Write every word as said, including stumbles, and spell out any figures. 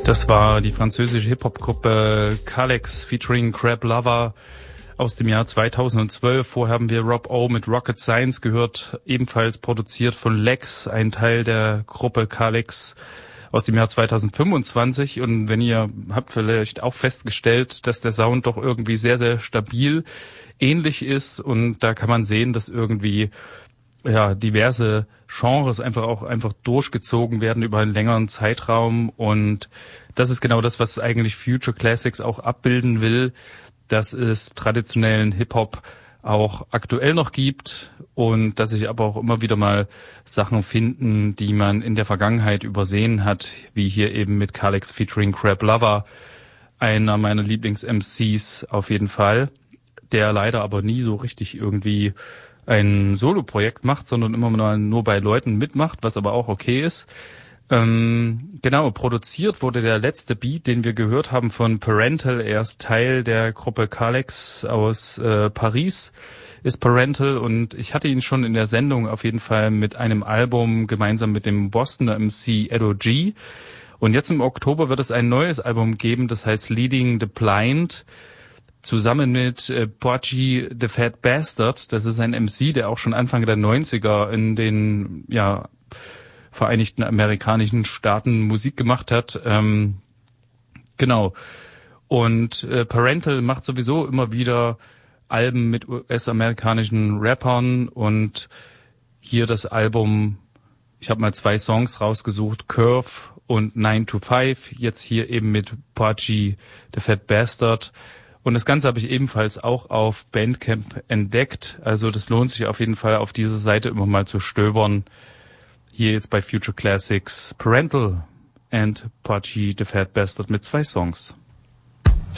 Das war die französische Hip-Hop-Gruppe Kalex featuring Crab Lover aus dem Jahr zweitausendzwölf. Vorher haben wir Rob O mit Rocket Science gehört, ebenfalls produziert von Lex, ein Teil der Gruppe Kalex aus dem Jahr zweitausendfünfundzwanzig. Und wenn ihr habt vielleicht auch festgestellt, dass der Sound doch irgendwie sehr, sehr stabil ähnlich ist, und da kann man sehen, dass irgendwie ja diverse Genres einfach auch einfach durchgezogen werden über einen längeren Zeitraum, und das ist genau das, was eigentlich Future Classics auch abbilden will, dass es traditionellen Hip-Hop auch aktuell noch gibt und dass sich aber auch immer wieder mal Sachen finden, die man in der Vergangenheit übersehen hat, wie hier eben mit Kalex featuring Crab Lover, einer meiner Lieblings-M Cs auf jeden Fall, der leider aber nie so richtig irgendwie ein Solo-Projekt macht, sondern immer mal nur bei Leuten mitmacht, was aber auch okay ist. Ähm, genau, produziert wurde der letzte Beat, den wir gehört haben, von Parental. Er ist Teil der Gruppe Kalex aus äh, Paris, ist Parental, und ich hatte ihn schon in der Sendung auf jeden Fall mit einem Album gemeinsam mit dem Bostoner M C Edo G. Und jetzt im Oktober wird es ein neues Album geben, das heißt Leading the Blind, zusammen mit äh, Porgy the Fat Bastard. Das ist ein M C, der auch schon Anfang der neunziger in den ja Vereinigten Amerikanischen Staaten Musik gemacht hat. Ähm, genau. Und äh, Parental macht sowieso immer wieder Alben mit U S-amerikanischen Rappern, und hier das Album, ich habe mal zwei Songs rausgesucht, Curve und nine to five, jetzt hier eben mit Porgy the Fat Bastard. Und das Ganze habe ich ebenfalls auch auf Bandcamp entdeckt. Also das lohnt sich auf jeden Fall, auf diese Seite immer mal zu stöbern. Hier jetzt bei Future Classics Parental and Porgy the Fat Bastard mit zwei Songs.